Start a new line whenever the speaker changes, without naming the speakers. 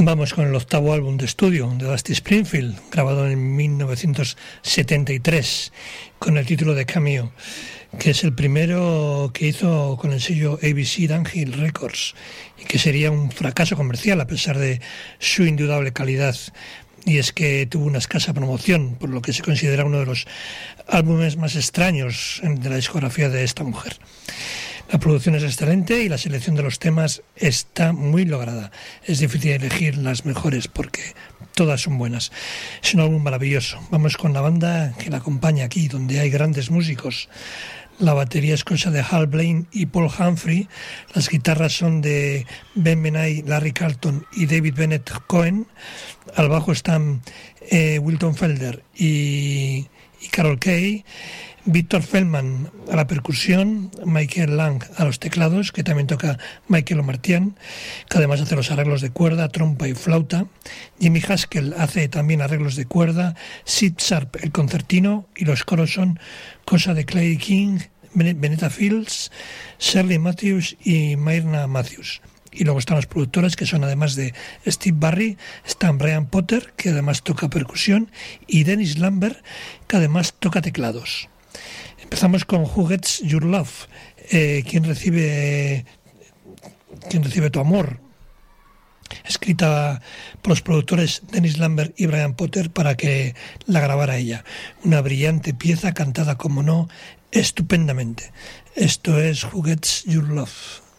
Vamos con el octavo álbum de estudio de Dusty Springfield, grabado en 1973, con el título de Cameo, que es el primero que hizo con el sello ABC Dunhill Records y que sería un fracaso comercial a pesar de su indudable calidad. Y es que tuvo una escasa promoción, por lo que se considera uno de los álbumes más extraños de la discografía de esta mujer. La producción es excelente y la selección de los temas está muy lograda. Es difícil elegir las mejores porque todas son buenas. Es un álbum maravilloso. Vamos con la banda que la acompaña aquí, donde hay grandes músicos. La batería es cosa de Hal Blaine y Paul Humphrey. Las guitarras son de Ben Benay, Larry Carlton y David Bennett Cohen. Al bajo están Wilton Felder y Carol Kay. Victor Feldman a la percusión, Michael Lang a los teclados, que también toca Michael Omartian, que además hace los arreglos de cuerda, trompa y flauta. Jimmy Haskell hace también arreglos de cuerda, Sid Sharp el concertino, y los coros son cosa de Clay King, Benetta Fields, Shirley Matthews y Myrna Matthews. Y luego están los productores, que son, además de Steve Barry, están Brian Potter, que además toca percusión, y Dennis Lambert, que además toca teclados. Empezamos con Who Gets Your Love, ¿quién recibe tu amor? Escrita por los productores Dennis Lambert y Brian Potter para que la grabara ella. Una brillante pieza cantada, como no, estupendamente. Esto es Who Gets Your Love.